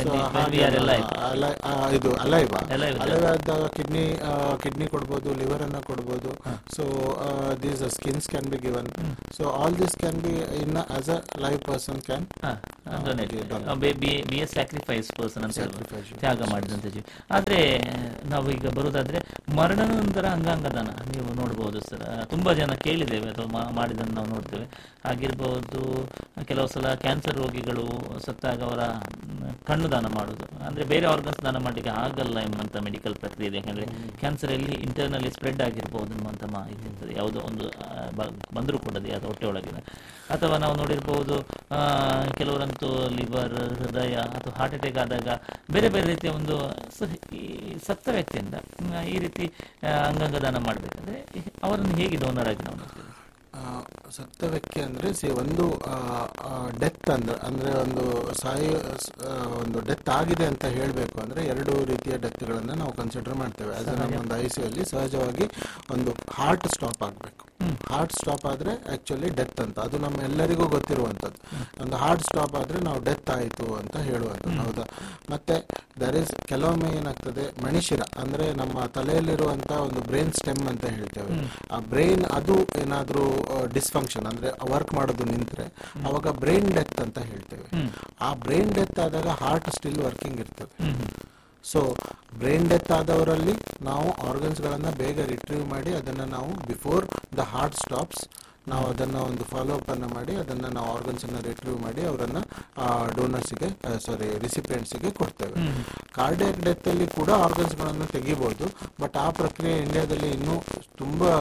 ಇದು ಅಲೈವ ಅಲೈವಾದ ಕಿಡ್ನಿ ಕಿಡ್ನಿ ಕೊಡ್ಬೋದು, ಲಿವರ್ ಅನ್ನ ಕೊಡ್ಬೋದು. So these skins can be given. So all this can be in as a live person can be A sacrifice person ಅಂತ ತ್ಯಾಗ ಮಾಡಿದಂತ ಜೀವಿ. ಆದ್ರೆ ನಾವು ಈಗ ಬರೋದಾದ್ರೆ ಮರಣಾನಂತರ ಅಂಗಾಂಗ ದಾನ ನೀವು ನೋಡಬಹುದು ಸರ್. ತುಂಬಾ ಜನ ಕೇಳಿದ್ದೇವೆ ಅಥವಾ ಮಾಡಿದನ್ನು ನಾವು ನೋಡ್ತೇವೆ. ಆಗಿರ್ಬಹುದು ಕೆಲವು ಸಲ ಕ್ಯಾನ್ಸರ್ ರೋಗಿಗಳು ಸತ್ತಾಗ ಅವರ ಕಣ್ಣು ದಾನ ಮಾಡುದು, ಅಂದ್ರೆ ಬೇರೆ ಆರ್ಗನ್ಸ್ ದಾನ ಮಾಡಲಿಕ್ಕೆ ಆಗಲ್ಲ ಎಂಬಂತ ಮೆಡಿಕಲ್ ಪ್ರಕ್ರಿಯೆ ಇದೆ. ಯಾಕಂದ್ರೆ ಕ್ಯಾನ್ಸರ್ ಅಲ್ಲಿ ಇಂಟರ್ನಲ್ಲಿ ಸ್ಪ್ರೆಡ್ ಆಗಿರ್ಬಹುದು ಅನ್ನುವಂತ ಮಾಹಿತಿ ಇರ್ತದೆ, ಯಾವುದೋ ಒಂದು ಬಂದರೂ ಕೂಡ ಅದು ಹೊಟ್ಟೆ ಒಳಗಿನ. ಅಥವಾ ನಾವು ನೋಡಿರ್ಬಹುದು ಕೆಲವರಂತೂ ಲಿವರ್, ಹೃದಯ ಅಥವಾ ಹಾರ್ಟ್ ಅಟ್ಯಾಕ್ ಆದಾಗ ಬೇರೆ ಬೇರೆ ರೀತಿಯ ಒಂದು ಸತ್ತ ವ್ಯಕ್ತಿಯಿಂದ ಈ ರೀತಿ ಅಂಗಾಂಗ ದಾನ ಮಾಡಬೇಕಂದ್ರೆ ಅವರನ್ನು ಹೇಗೆ ಡೋನರ್ ಆಗಿ ನಾವು ನೋಡ್ತೇವೆ? ಸತ್ತ ವ್ಯಕ್ತಿ ಅಂದ್ರೆ ಸಿ ಒಂದು ಡೆತ್ ಅಂದ್ರೆ ಅಂದ್ರೆ ಒಂದು ಸಾಯ ಒಂದು ಡೆತ್ ಆಗಿದೆ ಅಂತ ಹೇಳಬೇಕು ಅಂದ್ರೆ ಎರಡು ರೀತಿಯ ಡೆತ್ಗಳನ್ನ ನಾವು ಕನ್ಸಿಡರ್ ಮಾಡ್ತೇವೆ. ಆಸ್ ನಮ್ಮ ಒಂದು ಐ ಸಿ ಅಲ್ಲಿ ಸಹಜವಾಗಿ ಒಂದು ಹಾರ್ಟ್ ಸ್ಟಾಪ್ ಆಗಬೇಕು. ಹಾರ್ಟ್ ಸ್ಟಾಪ್ ಆದ್ರೆ ಆಕ್ಚುಲಿ ಡೆತ್ ಅಂತ, ಅದು ನಮ್ಮ ಎಲ್ಲರಿಗೂ ಗೊತ್ತಿರುವಂತದ್ದು. ಒಂದು ಹಾರ್ಟ್ ಸ್ಟಾಪ್ ಆದ್ರೆ ನಾವು ಡೆತ್ ಆಯಿತು ಅಂತ ಹೇಳುವಂಥದ್ದು, ಹೌದಾ? ಮತ್ತೆ ದರ್ ಇಸ್ ಕೆಲವೊಮ್ಮೆ ಏನಾಗ್ತದೆ, ಮಣಿಶಿರ ಅಂದ್ರೆ ನಮ್ಮ ತಲೆಯಲ್ಲಿರುವಂತ ಒಂದು ಬ್ರೈನ್ ಸ್ಟೆಮ್ ಅಂತ ಹೇಳ್ತೇವೆ. ಆ ಬ್ರೈನ್ ಅದು ಏನಾದ್ರೂ ಡಿಸ್ಫಂಕ್ಷನ್ ಅಂದ್ರೆ ವರ್ಕ್ ಮಾಡೋದು ನಿಂತ್ರೆ ಅವಾಗ ಬ್ರೈನ್ ಡೆತ್ ಅಂತ ಹೇಳ್ತೇವೆ. ಆ ಬ್ರೈನ್ ಡೆತ್ ಆದಾಗ ಹಾರ್ಟ್ ಸ್ಟಿಲ್ ವರ್ಕಿಂಗ್ ಇರ್ತದೆ. ಸೊ ಬ್ರೈನ್ ಡೆತ್ ಆದವರಲ್ಲಿ ನಾವು ಆರ್ಗನ್ಸ್ ಗಳನ್ನ ಬೇಗ ರಿಟ್ರೀವ್ ಮಾಡಿ ಅದನ್ನ ನಾವು ಬಿಫೋರ್ ದ ಹಾರ್ಟ್ ಸ್ಟಾಪ್ಸ್ ನಾವು ಅದನ್ನ ಒಂದು ಫಾಲೋ ಅಪ್ ಅನ್ನ ಮಾಡಿ ಅದನ್ನ ನಾವು ಆರ್ಗನ್ಸ್ ಅನ್ನ ರಿಟ್ರೀವ್ ಮಾಡಿ ಅವರನ್ನ ಡೋನರ್ಸ್ಗೆ ಸಾರಿ ರಿಸಿಪಿಯೆಂಟ್ಸ್ಗೆ ಕೊಡ್ತೇವೆ. ಕಾರ್ಡಿಯಾಕ್ ಡೆತ್ ಅಲ್ಲಿ ಕೂಡ ಆರ್ಗನ್ಸ್ ಗಳನ್ನು ತೆಗಿಬಹುದು, ಬಟ್ ಆ ಪ್ರಕ್ರಿಯೆ ಇಂಡಿಯಾದಲ್ಲಿ ಇನ್ನೂ ತುಂಬಾ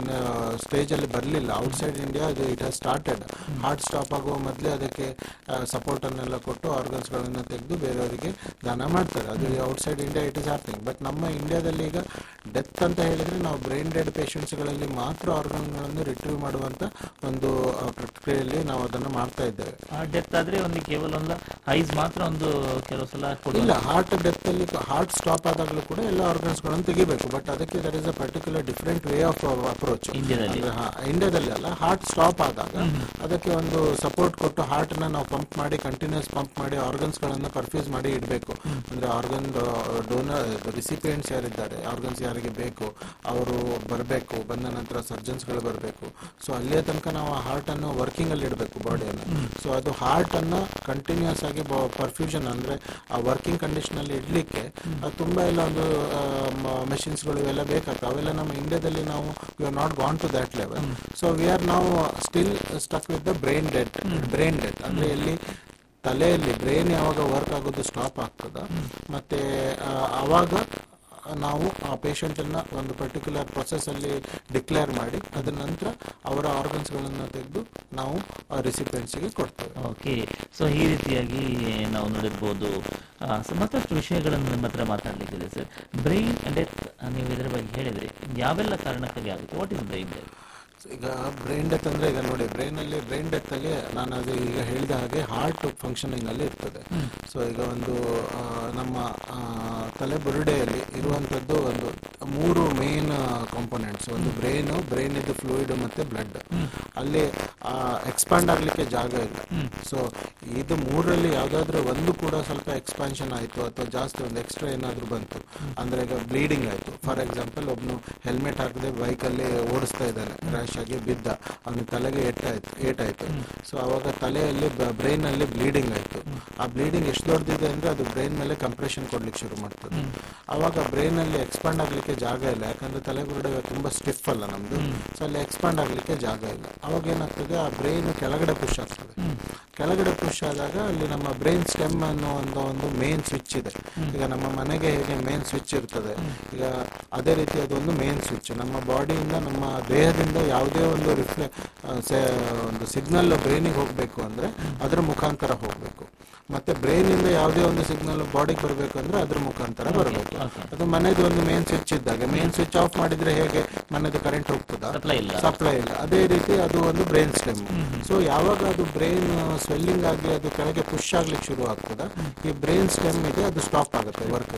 ಸ್ಟೇಜ್ ಅಲ್ಲಿ ಬರಲಿಲ್ಲ. ಔಟ್ಸೈಡ್ ಇಂಡಿಯಾ ಅದು it has started. Heart stop ಆಗುವ ಮೊದಲೇ ಅದಕ್ಕೆ ಸಪೋರ್ಟ್ ಅನ್ನೆಲ್ಲ ಕೊಟ್ಟು ಆರ್ಗನ್ಸ್ ಗಳನ್ನ ತೆಗೆದು ಬೇರೆಯವರಿಗೆ ದಾನ ಮಾಡ್ತಾರೆ. ಅದು outside India it is happening. But ನಮ್ಮ ಇಂಡಿಯಾದಲ್ಲಿ ಈಗ ಡೆತ್ ಅಂತ ಹೇಳಿದ್ರೆ ನಾವು ಬ್ರೈನ್ ಡೆಡ್ ಪೇಷಂಟ್ಸ್ ಗಳಲ್ಲಿ ಮಾತ್ರ ಆರ್ಗನ್ ಗಳನ್ನು ರಿಟ್ರೀವ್ ಮಾಡುವಂತ ಒಂದು ಪ್ರಕ್ರಿಯೆಯಲ್ಲಿ ನಾವು ಅದನ್ನು ಮಾಡ್ತಾ ಇದ್ದೇವೆ. ಡೆತ್ ಆದ್ರೆ ಒಂದು ಕೇವಲ ಒಂದು ಐಸ್ ಮಾತ್ರ ಒಂದು ಕೆಲವು ಸಲ ಇಲ್ಲ, ಹಾರ್ಟ್ ಡೆತ್ ಅಲ್ಲಿ ಹಾರ್ಟ್ ಸ್ಟಾಪ್ ಆದಾಗಲೂ ಕೂಡ ಎಲ್ಲ ಆರ್ಗನ್ಸ್ ಗಳನ್ನು ತೆಗಿಬೇಕು. ಬಟ್ ಅದಕ್ಕೆ there is a particular different way of approach. ಇಂಡಿಯಾದಲ್ಲಿ ಅಲ್ಲ, ಹಾರ್ಟ್ ಸ್ಟಾಪ್ ಆದಾಗ ಅದಕ್ಕೆ ಒಂದು ಸಪೋರ್ಟ್ ಕೊಟ್ಟು ಹಾರ್ಟ್ ನ ನಾವು ಪಂಪ್ ಮಾಡಿ ಕಂಟಿನ್ಯೂಸ್ ಪಂಪ್ ಮಾಡಿ ಆರ್ಗನ್ಸ್ ಗಳನ್ನ ಪರ್ಫ್ಯೂಸ್ ಮಾಡಿ ಇಡಬೇಕು. ಅಂದ್ರೆ ಆರ್ಗನ್ ಡೋನರ್ ರಿಸಿಪಿಯೆಂಟ್ಸ್ ಯಾರಿದ್ದಾರೆ, ಆರ್ಗನ್ಸ್ ಯಾರಿಗೆ ಬೇಕು ಅವರು ಬರಬೇಕು, ಬಂದ ನಂತರ ಸರ್ಜನ್ಸ್ ಗಳು ಬರಬೇಕು. ಸೊ ಅಲ್ಲಿಯ ತನಕ ನಾವು ಹಾರ್ಟ್ ಅನ್ನು ವರ್ಕಿಂಗ್ ಅಲ್ಲಿ ಇಡಬೇಕು ಬಾಡಿಯನ್ನು. ಸೊ ಅದು ಹಾರ್ಟ್ ಅನ್ನ ಕಂಟಿನ್ಯೂಸ್ ಆಗಿ ಪರ್ಫ್ಯೂಷನ್ ಅಂದ್ರೆ ಆ ವರ್ಕಿಂಗ್ ಕಂಡೀಷನ್ ಅಲ್ಲಿ ಇಡ್ಲಿಕ್ಕೆ ಅದು ತುಂಬಾ ಎಲ್ಲ ಒಂದು ಮೆಷಿನ್ಸ್ ಗಳು ಇವೆಲ್ಲ ಬೇಕಾಗ್ತವೆ. ಅವೆಲ್ಲ ನಮ್ಮ ಇಂಡಿಯಾದಲ್ಲಿ ನಾವು we are not gone to that level. So we are ನಾವು still stuck with the brain death. Brain death ಅಂದ್ರೆ ಎಲ್ಲಿ ತಲೆಯಲ್ಲಿ ಬ್ರೈನ್ ಯಾವಾಗ ವರ್ಕ್ ಆಗೋದು ಸ್ಟಾಪ್ ಆಗ್ತದ, ಮತ್ತೆ ಆವಾಗ ನಾವು ಆ ಪೇಷಂಟ್ ಅನ್ನ ಒಂದು ಪರ್ಟಿಕ್ಯುಲರ್ ಪ್ರೊಸೆಸ್ ಅಲ್ಲಿ ಡಿಕ್ಲೇರ್ ಮಾಡಿ ಅದರ ನಂತರ ಅವರ ಆರ್ಗನ್ಸ್ ಗಳನ್ನ ತೆಗೆದು ನಾವು ರಿಸಿಪಿಯೆಂಟ್ಸ್ ಗೆ ಕೊಡ್ತೇವೆ. ಓಕೆ, ಸೊ ಈ ರೀತಿಯಾಗಿ ನಾವು ನೋಡಿರ್ಬೋದು. ಮತ್ತಷ್ಟು ವಿಷಯಗಳನ್ನು ನಿಮ್ಮ ಹತ್ರ ಮಾತಾಡ್ಲಿಕ್ಕಿದೆ ಸರ್. ಬ್ರೈನ್ ಡೆತ್ ನೀವು ಇದರ ಬಗ್ಗೆ ಹೇಳಿದ್ರೆ ಯಾವೆಲ್ಲ ಕಾರಣಕ್ಕಾಗಿ ಆಗುತ್ತೆ? What is brain death? ಈಗ ಬ್ರೈನ್ ಡೆತ್ ಅಂದ್ರೆ ಈಗ ನೋಡಿ, ಬ್ರೈನ್ ಅಲ್ಲಿ ಬ್ರೈನ್ ಡೆತ್ ಅಲ್ಲಿ ನಾನು ಅದು ಈಗ ಹೇಳಿದ ಹಾಗೆ ಹಾರ್ಟ್ ಫಂಕ್ಷನಿಂಗ್ ಅಲ್ಲಿ ಇರ್ತದೆ. ಸೊ ಈಗ ಒಂದು ನಮ್ಮ ತಲೆ ಬುರುಡೆಯಲ್ಲಿ ಇರುವಂತದ್ದು ಒಂದು ಮೂರು ಮೇನ್ ಕಾಂಪೋನೆಂಟ್ಸ್. ಒಂದು ಬ್ರೈನ್, ಬ್ರೈನ್ ಇದು ಫ್ಲೂಯಿಡ್ ಮತ್ತೆ ಬ್ಲಡ್. ಅಲ್ಲಿ ಎಕ್ಸ್ಪಾಂಡ್ ಆಗ್ಲಿಕ್ಕೆ ಜಾಗ ಇಲ್ಲ. ಸೊ ಇದು ಮೂರರಲ್ಲಿ ಯಾವ್ದಾದ್ರು ಒಂದು ಕೂಡ ಸ್ವಲ್ಪ ಎಕ್ಸ್ಪಾನ್ಷನ್ ಆಯ್ತು ಅಥವಾ ಜಾಸ್ತಿ ಒಂದು ಎಕ್ಸ್ಟ್ರಾ ಏನಾದ್ರು ಬಂತು ಅಂದ್ರೆ ಈಗ ಬ್ಲೀಡಿಂಗ್ ಆಯ್ತು. ಫಾರ್ ಎಕ್ಸಾಂಪಲ್, ಒಬ್ನು ಹೆಲ್ಮೆಟ್ ಹಾಕದೆ ಬೈಕ್ ಅಲ್ಲಿ ಓಡಿಸ್ತಾ ಇದ್ದಾನೆ, ಕ್ರಾಶ್ ಆಗಿ ಬಿದ್ದ, ಅವನ ತಲೆಗೆ ಏಟಾಯ್ತು ಏಟಾಯ್ತು ಸೊ ಅವಾಗ ತಲೆಯಲ್ಲಿ ಬ್ರೈನ್ ಅಲ್ಲಿ ಬ್ಲೀಡಿಂಗ್ ಆಯ್ತು. ಆ ಬ್ಲೀಡಿಂಗ್ ಎಷ್ಟು ದೊಡ್ಡದಿದೆ ಅಂದ್ರೆ ಅದು ಬ್ರೈನ್ ಮೇಲೆ ಕಂಪ್ರೆಷನ್ ಕೊಡ್ಲಿಕ್ಕೆ ಶುರು ಮಾಡ್ತದೆ. ಅವಾಗ ಬ್ರೈನ್ ಅಲ್ಲಿ ಎಕ್ಸ್ಪಾಂಡ್ ಆಗ್ಲಿಕ್ಕೆ ಜಾಗ ಇಲ್ಲ, ಯಾಕಂದ್ರೆ ತಲೆ ಬುರುಡೆ ತುಂಬಾ ಸ್ಟಿಫ್ ಅಲ್ಲ ನಮ್ದು. ಸೊ ಅಲ್ಲಿ ಎಕ್ಸ್ಪಾಂಡ್ ಆಗ್ಲಿಕ್ಕೆ ಜಾಗ ಇಲ್ಲ. ಅವಾಗ ಏನಾಗ್ತದೆ, ಆ ಬ್ರೈನ್ ಕೆಳಗಡೆ ಪುಷ್ ಆಗ್ತದೆ. ಕೆಳಗಡೆ ಪುಷ್ ಆದಾಗ ಅಲ್ಲಿ ನಮ್ಮ ಬ್ರೈನ್ ಸ್ಟೆಮ್ ಅನ್ನೋ ಒಂದು ಒಂದು ಮೇನ್ ಸ್ವಿಚ್ ಇದೆ. ಈಗ ನಮ್ಮ ಮನೆಗೆ ಹೇಗೆ ಮೇನ್ ಸ್ವಿಚ್ ಇರ್ತದೆ, ಈಗ ಅದೇ ರೀತಿ ಅದೊಂದು ಮೇನ್ ಸ್ವಿಚ್. ನಮ್ಮ ಬಾಡಿಯಿಂದ, ನಮ್ಮ ದೇಹದಿಂದ ಯಾವುದೇ ಒಂದು ರಿಫ್ಲೆ ಒಂದು ಸಿಗ್ನಲ್ ಬ್ರೈನಿಗೆ ಹೋಗ್ಬೇಕು ಅಂದ್ರೆ ಅದ್ರ ಮುಖಾಂತರ ಹೋಗ್ಬೇಕು. ಮತ್ತೆ ಬ್ರೈನ್ ಇಂದ ಯಾವುದೇ ಒಂದು ಸಿಗ್ನಲ್ ಬಾಡಿಗೆ ಬರಬೇಕು ಅಂದ್ರೆ ಅದ್ರ ಮುಖಾಂತರ ಬರಬೇಕು. ಅದು ಮನೆದು ಒಂದು ಮೇನ್ ಸ್ವಿಚ್ ಇದ್ದಾಗ ಮೇನ್ ಸ್ವಿಚ್ ಆಫ್ ಮಾಡಿದ್ರೆ ಹೇಗೆ ಮನೆದು ಕರೆಂಟ್ ಹೋಗ್ತದ? ಸಪ್ಲೈ ಇಲ್ಲ. ಅದೇ ರೀತಿ ಅದು ಒಂದು ಬ್ರೈನ್ ಸ್ಟೆಮ್. ಸೊ ಯಾವಾಗ ಅದು ಬ್ರೈನ್ ಸ್ವೆಲ್ಲಿಂಗ್ ಆಗಿ ಅದು ಕೆಳಗೆ ಪುಷ್ ಆಗ್ಲಿಕ್ಕೆ ಶುರು ಆಗ್ತದ, ಈ ಬ್ರೈನ್ ಸ್ಟೆಮ್ ಇದೆ ಅದು ಸ್ಟಾಪ್ ಆಗುತ್ತೆ, ವರ್ಕ್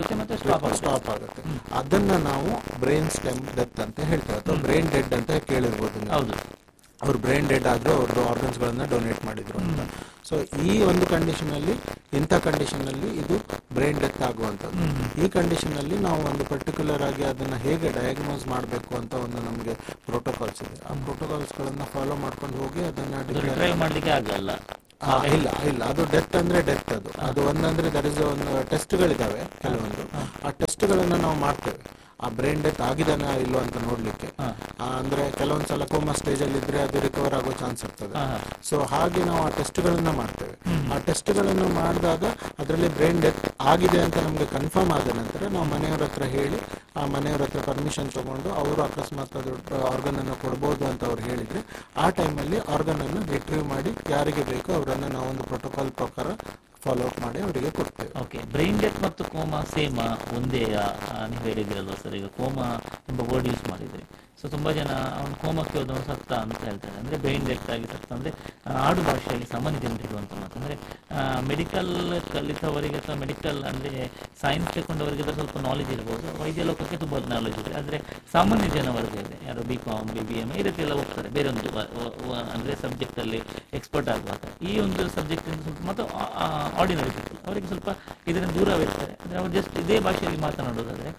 ಸ್ಟಾಪ್ ಆಗುತ್ತೆ. ಅದನ್ನ ನಾವು ಬ್ರೈನ್ ಸ್ಟೆಮ್ ಡೆತ್ ಅಂತ ಹೇಳ್ತೇವೆ, ಅಥವಾ ಬ್ರೈನ್ ಡೆಡ್ ಅಂತ ಕೇಳಿರ್ಬೋದು. ಅವ್ರು ಬ್ರೈನ್ ಡೆಡ್ ಆದ್ರೂ ಅವ್ರ ಆರ್ಗನ್ಸ್ ಗಳನ್ನ ಡೊನೇಟ್ ಮಾಡಿದ್ರು ಅಂತ. ಸೊ ಈ ಒಂದು ಕಂಡೀಷನ್ ಅಲ್ಲಿ, ಇಂಥ ಕಂಡೀಷನ್ ಅಲ್ಲಿ ಇದು ಬ್ರೈನ್ ಡೆತ್ ಆಗುವಂಥದ್ದು. ಈ ಕಂಡೀಷನ್ ಅಲ್ಲಿ ನಾವು ಒಂದು ಪರ್ಟಿಕ್ಯುಲರ್ ಆಗಿ ಅದನ್ನ ಹೇಗೆ ಡಯಾಗ್ನೋಸ್ ಮಾಡಬೇಕು ಅಂತ ಒಂದು ನಮಗೆ ಪ್ರೋಟೋಕಾಲ್ಸ್ ಇದೆ. ಆ ಪ್ರೋಟೋಕಾಲ್ಸ್ ಗಳನ್ನ ಫಾಲೋ ಮಾಡ್ಕೊಂಡು ಹೋಗಿ ಅದನ್ನ ಮಾಡ್ಲಿಕ್ಕೆ ಆಗಲ್ಲ. ಇಲ್ಲ ಇಲ್ಲ ಅದು ಡೆತ್ ಅಂದ್ರೆ ಡೆತ್. ಅದು ಅದು ಒಂದಂದ್ರೆ ದರ್ ಇಸ್ ಒಂದು ಟೆಸ್ಟ್ ಗಳಿದಾವೆ ಕೆಲವೊಂದು. ಆ ಟೆಸ್ಟ್ ಗಳನ್ನ ನಾವು ಮಾಡ್ತೇವೆ ಆ ಬ್ರೈನ್ ಡೆತ್ ಆಗಿದಾನ ಇಲ್ವಾ ಅಂತ ನೋಡ್ಲಿಕ್ಕೆ. ಅಂದ್ರೆ ಕೆಲವೊಂದ್ಸಲ ಕೋಮಾ ಸ್ಟೇಜ್ ಅಲ್ಲಿ ಇದ್ರೆ ಅದು ರಿಕವರ್ ಆಗೋ ಚಾನ್ಸ್ ಇರ್ತದೆ. ಸೊ ಹಾಗೆ ನಾವು ಆ ಟೆಸ್ಟ್ ಗಳನ್ನ ಮಾಡ್ತೇವೆ. ಆ ಟೆಸ್ಟ್ ಗಳನ್ನು ಮಾಡಿದಾಗ ಅದರಲ್ಲಿ ಬ್ರೈನ್ ಡೆತ್ ಆಗಿದೆ ಅಂತ ನಮ್ಗೆ ಕನ್ಫರ್ಮ್ ಆದ ನಂತರ ನಾವು ಮನೆಯವ್ರ ಹತ್ರ ಹೇಳಿ, ಆ ಮನೆಯವ್ರ ಹತ್ರ ಪರ್ಮಿಷನ್ ತಗೊಂಡು ಅವರು ಅಕಸ್ಮಾತ್ ಅದು ಆರ್ಗನ್ ಅನ್ನು ಕೊಡ್ಬೋದು ಅಂತ ಅವ್ರು ಹೇಳಿದ್ರೆ ಆ ಟೈಮಲ್ಲಿ ಆರ್ಗನ್ ಅನ್ನು ರಿಟ್ರೀವ್ ಮಾಡಿ ಯಾರಿಗೆ ಬೇಕೋ ಅವರನ್ನು ನಾವೊಂದು ಪ್ರೋಟೋಕಾಲ್ ಪ್ರಕಾರ ಫಾಲೋ ಅಪ್ ಮಾಡಿ ಅವರಿಗೆ ಕೊಡ್ತೇವೆ. ಓಕೆ, ಬ್ರೈನ್ ಡೆತ್ ಮತ್ತು ಕೋಮಾ ಸೇಮ್ ಒಂದೇ ನೀವು ಹೇಳಿದಿರಲ್ವ ಸರ್? ಈಗ ಕೋಮಾ ಎಂಬ ವರ್ಡ್ ಯೂಸ್ ಮಾಡಿದ್ರಿ. ಸೊ ತುಂಬಾ ಜನ ಅವನು ಕೋಮಕ್ಕೆ ಹೋದವನು ಸತ್ತ ಅಂತ ಹೇಳ್ತಾರೆ. ಅಂದ್ರೆ ಬ್ರೈನ್ ಡೆತ್ ಆಗಿ ಸತ್ತ ಅಂದ್ರೆ ಆಡು ಭಾಷೆಯಲ್ಲಿ ಸಾಮಾನ್ಯ ಜನರಿರುವಂತ ಮಾತು. ಅಂದ್ರೆ ಮೆಡಿಕಲ್ ಕಲಿತವರಿಗೆ ಅಥವಾ ಮೆಡಿಕಲ್ ಅಂದ್ರೆ ಸೈನ್ಸ್ ತಗೊಂಡವರಿಗೆ ಸ್ವಲ್ಪ ನಾಲೆಜ್ ಇರ್ಬೋದು, ವೈದ್ಯ ಲೋಕಕ್ಕೆ ತುಂಬಾ ನಾಲೆಜ್ ಇದೆ. ಆದ್ರೆ ಸಾಮಾನ್ಯ ಜನವರ್ಗ ಇದೆ, ಯಾರು B com B B M ಈ ರೀತಿ ಎಲ್ಲ ಹೋಗ್ತಾರೆ ಬೇರೆ ಒಂದು ಅಂದ್ರೆ ಸಬ್ಜೆಕ್ಟ್ ಅಲ್ಲಿ ಎಕ್ಸ್ಪರ್ಟ್ ಆಗುವಾಗ. ಈ ಒಂದು ಸಬ್ಜೆಕ್ಟ್ ಮತ್ತು ಆರ್ಡಿನರಿ ಪೀಪಲ್ ಅವರಿಗೆ ಸ್ವಲ್ಪ ಇದರಿಂದ ದೂರವಿರ್ತಾರೆ. ಅಂದರೆ ಅವ್ರು ಜಸ್ಟ್ ಇದೇ ಭಾಷೆಯಲ್ಲಿ ಮಾತನಾಡೋದಾದ್ರೆ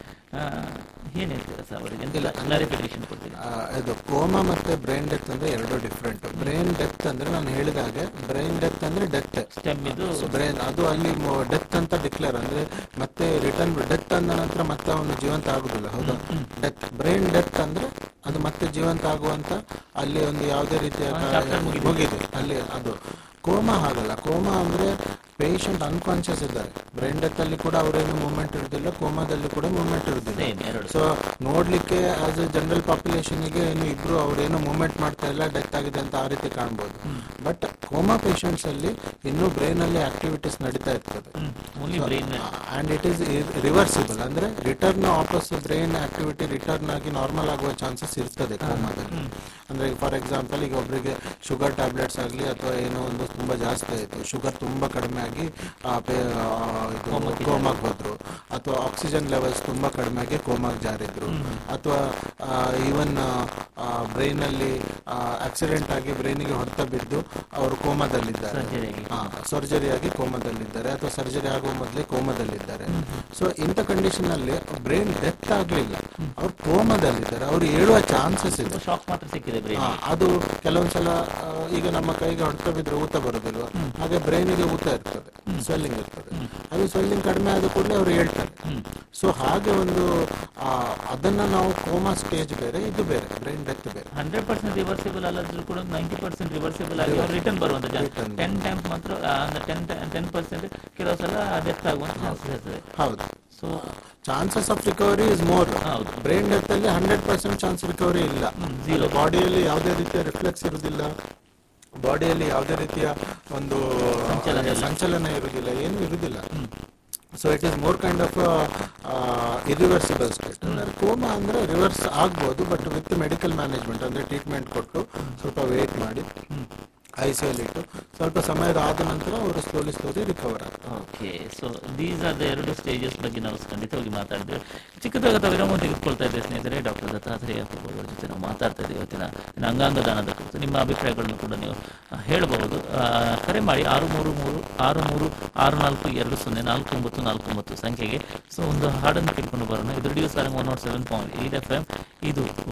ಏನು ಹೇಳ್ತೀರಾ ಸರ್ ಅವರಿಗೆ ಎಂತೆಲ್ಲ ಕ್ಲಾರಿಫಿಕೇಶನ್ ಕೊಡ್ತೀರಾ? ಆ, ಇದು ಕೋಮಾ ಮತ್ತೆ ಬ್ರೈನ್ ಡೆತ್ ಅಂದ್ರೆ ಎರಡು ಡಿಫ್ರೆಂಟ್. ಬ್ರೈನ್ ಡೆತ್ ಅಂದ್ರೆ ನಾನು ಹೇಳಿದ ಹಾಗೆ ಬ್ರೈನ್ ಡೆತ್ ಅಂದ್ರೆ ಡೆತ್ ಸ್ಟೆಮ್ ಇದು ಬ್ರೈನ್, ಅದು ಅಲ್ಲಿ ಡೆತ್ ಅಂತ ಡಿಕ್ಲೇರ್ ಅಂದ್ರೆ ಮತ್ತೆ ರಿಟರ್ನ್ ಡೆತ್ ಅಂದ ನಂತರ ಮತ್ತೆ ಅವನು ಜೀವಂತ ಆಗುದಿಲ್ಲ. ಹೌದಾ? ಡೆತ್ ಬ್ರೈನ್ ಡೆತ್ ಅಂದ್ರೆ ಅದು ಮತ್ತೆ ಜೀವಂತ ಆಗುವಂತ ಅಲ್ಲಿ ಒಂದು ಯಾವುದೇ ರೀತಿಯ chapter ಮುಗಿದಿದೆ. ಮುಗಿದೆ ಅಲ್ಲಿ. ಅದು ಕೋಮಾ ಹಾಗಲ್ಲ. ಕೋಮಾ ಅಂದ್ರೆ ಪೇಷಂಟ್ ಅನ್ಕಾನ್ಶಿಯಸ್ ಇದ್ದಾರೆ. ಬ್ರೈನ್ ಡೆತ್ ಅಲ್ಲಿ ಕೂಡ ಅವರೇನು ಮೂವ್ಮೆಂಟ್ ಇರುದಿಲ್ಲ, ಕೋಮಾದಲ್ಲಿ ಕೂಡ ಮೂವ್ಮೆಂಟ್ ಇರುದಿಲ್ಲ. ಸೇಮ್ ಎರಡು. ಸೊ ನೋಡ್ಲಿಕ್ಕೆ ಆಸ್ ಎ ಜನರಲ್ ಪಾಪ್ಯುಲೇಷನ್ಗೆ ಏನು ಇಬ್ರು ಅವ್ರೇನು ಮೂವ್ಮೆಂಟ್ ಮಾಡ್ತಾ ಇಲ್ಲ, ಡೆತ್ ಆಗಿದೆ ಅಂತ ಆ ರೀತಿ ಕಾಣ್ಬೋದು. ಬಟ್ ಕೋಮಾ ಪೇಷಂಟ್ಸ್ ಅಲ್ಲಿ ಇನ್ನೂ ಬ್ರೈನ್ ಅಲ್ಲಿ ಆಕ್ಟಿವಿಟೀಸ್ ನಡೀತಾ ಇರ್ತದೆ. Only brain and it is reversible, ಅಂದ್ರೆ ರಿಟರ್ನ್ ವಾಪಸ್ ಬ್ರೈನ್ ಆಕ್ಟಿವಿಟಿ ರಿಟರ್ನ್ ಆಗಿ ನಾರ್ಮಲ್ ಆಗುವ ಚಾನ್ಸಸ್ ಇರ್ತದೆ ಕೋಮಾದಲ್ಲಿ. ಅಂದ್ರೆ ಫಾರ್ ಎಕ್ಸಾಂಪಲ್ ಈಗ ಒಬ್ಬರಿಗೆ ಶುಗರ್ ಟ್ಯಾಬ್ಲೆಟ್ಸ್ ಆಗಲಿ ಅಥವಾ ಏನೋ ಒಂದು ತುಂಬಾ ಜಾಸ್ತಿ ಆಯಿತು, ಶುಗರ್ ತುಂಬಾ ಕಡಿಮೆ ಆಗಿ ಆ, ಪೇ- ಆ, ಇದು ಕೋಮಾಗ್ ಹೋದ್ರು, ಅಥವಾ ಆಕ್ಸಿಜನ್ ಲೆವೆಲ್ಸ್ ತುಂಬಾ ಕಡಿಮೆ ಆಗಿ ಕೋಮಾಗ್ ಜಾರಿದ್ರು, ಅಥವಾ ಈವನ್ ಬ್ರೈನ್ ಅಲ್ಲಿ ಆಕ್ಸಿಡೆಂಟ್ ಆಗಿ ಬ್ರೈನಿಗೆ ಹೊಡೆತ ಬಿದ್ದು ಅವರು ಕೋಮಾದಲ್ಲಿದ್ದಾರೆ, ಸರ್ಜರಿ ಆಗಿ ಕೋಮಾದಲ್ಲಿದ್ದಾರೆ, ಅಥವಾ ಸರ್ಜರಿ ಆಗುವ ಮೊದಲೇ ಕೋಮಾದಲ್ಲಿದ್ದಾರೆ. ಸೊ ಇಂಥ ಕಂಡೀಷನ್ ಅಲ್ಲಿ ಬ್ರೈನ್ ಡೆತ್ ಆಗ್ಲಿಲ್ಲ, ಅವ್ರು ಕೋಮಾದಲ್ಲಿದ್ದಾರೆ, ಅವ್ರು ಹೇಳುವ ಚಾನ್ಸಸ್ ಇದೆ. ಶಾಕ್ ಮಾತ್ರ ಸಿಕ್ಕಿದೆ ಬ್ರೈನ್. ಹಾ, ಅದು ಕೆಲವೊಂದ್ಸಲ ಆ, ಈಗ ನಮ್ಮ ಕೈಗೆ ಹೊಡೆತ ಬಿದ್ರೆ ಊತ ಬರೋದಿಲ್ವಾ, ಹಾಗೆ ಬ್ರೈನಿಗೆ ಊತ ಇರ್ತದೆ, ಸ್ವೆಲ್ಲಿಂಗ್ ಇರ್ತದೆ. ಅದು ಸ್ವೆಲ್ಲಿಂಗ್ ಕಡಿಮೆ ಆದ ಕೂಡಲೇ ಅವ್ರು ಹೇಳ್ತಾರೆ. ಸೊ ಹಾಗೆ ಒಂದು ಆ, ಅದನ್ನ ನಾವು ಕೋಮಾ ಸ್ಟೇಜ್ ಬೇರೆ, ಇದು ಬೇರೆ, ಬ್ರೈನ್ ಡೆತ್ ಬೇರೆ. ಹಂಡ್ರೆಡ್ ಪರ್ಸೆಂಟ್ ರಿವರ್ಸಿಬಲ್ ಅಲ್ಲದ್ರೂ ಕೂಡ ನೈಂಟಿ ಪರ್ಸೆಂಟ್ ರಿವರ್ಸಿಬಲ್ ಆಗಿ ರಿಟರ್ನ್ ಬರುವಂತ ಟೆನ್ ಟೈಮ್ಸ್ ಮಾತ್ರ ಟೆನ್ ಟೆನ್ ಪರ್ಸೆಂಟ್ ಕೆಲವು ಸಲ ಡೆತ್ ಆಗುವಂತ ಚಾನ್ಸಸ್ ಇರ್ತದೆ. ಹೌದು. So chances of recovery is more. ಹೌದು. ಬ್ರೈನ್ ಡೆತ್ ಅಲ್ಲಿ ಹಂಡ್ರೆಡ್ ಪರ್ಸೆಂಟ್ ಚಾನ್ಸ್ ರಿಕವರಿ ಇಲ್ಲ. zero. ಬಾಡಿಯಲ್ಲಿ ಯಾವುದೇ ರೀತಿಯ ರಿಫ್ಲೆಕ್ಸ್ ಇರುವುದಿಲ್ಲ, ಬಾಡಿಯಲ್ಲಿ ಯಾವುದೇ ರೀತಿಯ ಒಂದು ಸಂಚಲನ ಇಲ್ಲ. ಸಂಚಲನ ಇರುವುದಿಲ್ಲ, ಏನು ಇರುವುದಿಲ್ಲ. So it is more kind of irreversible state. ಅಂದ್ರೆ ಕೋಮಾ ಅಂದ್ರೆ ರಿವರ್ಸ್ ಆಗ್ಬೋದು, ಬಟ್ ವಿತ್ ಮೆಡಿಕಲ್ ಮ್ಯಾನೇಜ್ಮೆಂಟ್, ಅಂದ್ರೆ ಟ್ರೀಟ್ಮೆಂಟ್ ಕೊಟ್ಟು ಸ್ವಲ್ಪ ವೇಟ್ ಮಾಡಿ ಐ ಸಿ ಅಲ್ಲಿ ಇಟ್ಟು ಸ್ವಲ್ಪ ಸಮಯದ ಆದ ನಂತರ ಅವರು ಸ್ಲೋಲಿ ಸ್ಲೋಲಿ ರಿಕವರ್ ಆಗ್ತಾರೆ. Okay, so these are the ಎರಡು ಸ್ಟೇಜಸ್ ಬಗ್ಗೆ ನಾವು ಖಂಡಿತವಾಗಿ ಮಾತಾಡಿದ್ರೆ ಚಿಕ್ಕದಾಗದ ವಿರಾಮ ತೆಗೆದುಕೊಳ್ತಾ ಇದ್ದೆ ಸ್ನೇಹಿತರೆ. ಡಾಕ್ಟರ್ ದತ್ತಾತ್ರೇಯ ಅವರ ಜೊತೆ ನಾವು ಮಾತಾಡ್ತಾ ಇದ್ದೀವಿ ಇವತ್ತಿನ ಅಂಗಾಂಗ ದಾನದ ಕುರಿತು. ನಿಮ್ಮ ಅಭಿಪ್ರಾಯಗಳನ್ನು ಕೂಡ ನೀವು ಹೇಳಬಹುದು. ಕರೆ ಮಾಡಿ ಆರು ಮೂರು ಮೂರು ಆರು ಮೂರು ಆರು ನಾಲ್ಕು ಎರಡು ಸೊನ್ನೆ ನಾಲ್ಕು ಒಂಬತ್ತು ನಾಲ್ಕು ಒಂಬತ್ತು ಸಂಖ್ಯೆಗೆ. ಸೊ ಒಂದು ಹಾಡನ್ನು ಕೇಳ್ಕೊಂಡು ಬರೋಣ. ಇದು radio Sarang one not seven point eight F M. ಇದು